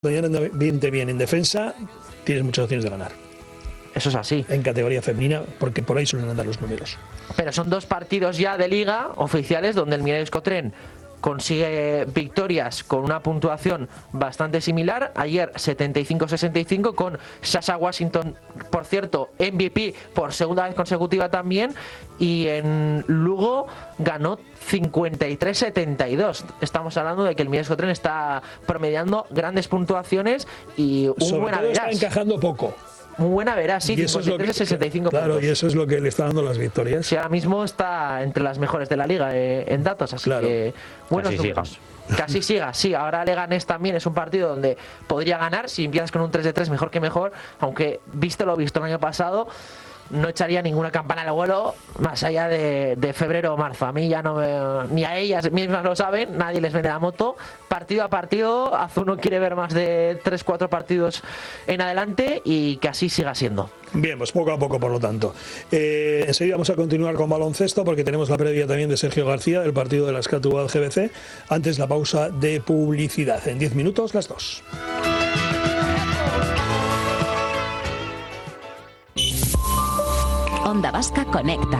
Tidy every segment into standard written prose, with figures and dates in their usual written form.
bien en defensa, tienes muchas opciones de ganar. Eso es así. En categoría femenina, porque por ahí suelen andar los números. Pero son 2 partidos ya de liga oficiales donde el Mieres Cotren consigue victorias con una puntuación bastante similar. Ayer 75-65 con Sasha Washington, por cierto, MVP por segunda vez consecutiva también. Y en Lugo ganó 53-72. Estamos hablando de que el Mieres Cotren está promediando grandes puntuaciones y un buen average. Está encajando poco. Muy buena verás, sí, 53-65 claro, puntos. y eso es lo que le está dando las victorias. Sí, ahora mismo está entre las mejores de la liga en datos, así que buenos números. Casi siga, sí, ahora Leganés también es un partido donde podría ganar, si empiezas con un 3-3 mejor que mejor, aunque visto lo visto el año pasado, no echaría ninguna campana al vuelo más allá de febrero o marzo. A mí ya no ni a ellas mismas lo saben, nadie les vende la moto. Partido a partido, Azul no quiere ver más de 3-4 partidos en adelante y que así siga siendo. Bien, pues poco a poco, por lo tanto. Enseguida vamos a continuar con baloncesto porque tenemos la previa también de Sergio García del partido de la Escatubal GBC. Antes la pausa de publicidad. En 10 minutos, las 2. Onda Vasca Conecta.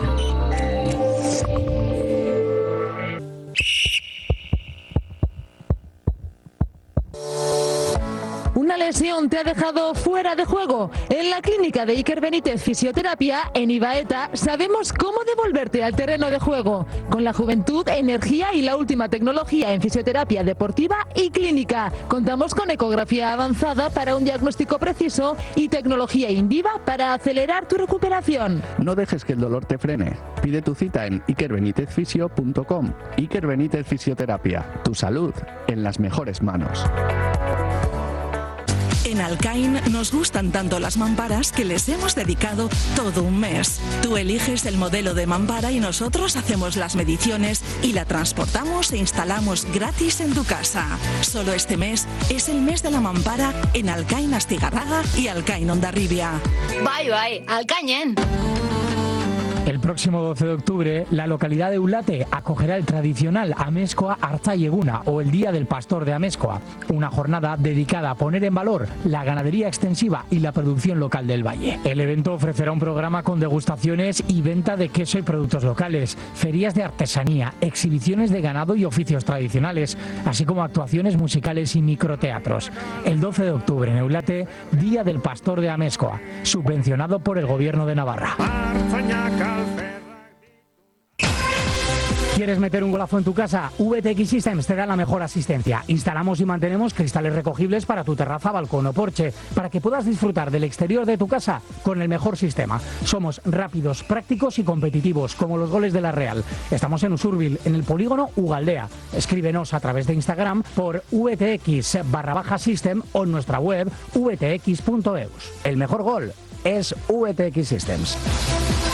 ¿Una lesión te ha dejado fuera de juego? En la clínica de Iker Benítez Fisioterapia, en Ibaeta, sabemos cómo devolverte al terreno de juego. Con la juventud, energía y la última tecnología en fisioterapia deportiva y clínica. Contamos con ecografía avanzada para un diagnóstico preciso y tecnología Indiva para acelerar tu recuperación. No dejes que el dolor te frene. Pide tu cita en ikerbenitezfisio.com. Iker Benítez Fisioterapia. Tu salud en las mejores manos. En Alcain nos gustan tanto las mamparas que les hemos dedicado todo un mes. Tú eliges el modelo de mampara y nosotros hacemos las mediciones y la transportamos e instalamos gratis en tu casa. Solo este mes es el mes de la mampara en Alcain Astigarraga y Alcain Hondarribia. Bye bye, Alcañen. El próximo 12 de octubre, la localidad de Eulate acogerá el tradicional Amezkoa Artzaieguna o el Día del Pastor de Amezkoa, una jornada dedicada a poner en valor la ganadería extensiva y la producción local del valle. El evento ofrecerá un programa con degustaciones y venta de queso y productos locales, ferias de artesanía, exhibiciones de ganado y oficios tradicionales, así como actuaciones musicales y microteatros. El 12 de octubre en Eulate, Día del Pastor de Amezkoa, subvencionado por el Gobierno de Navarra. ¿Quieres meter un golazo en tu casa? VTX Systems te da la mejor asistencia. Instalamos y mantenemos cristales recogibles para tu terraza, balcón o porche, para que puedas disfrutar del exterior de tu casa con el mejor sistema. Somos rápidos, prácticos y competitivos, como los goles de la Real. Estamos en Usurbil, en el polígono Ugaldea. Escríbenos a través de Instagram por VTX_System o en nuestra web vtx.eus. El mejor gol es VTX Systems.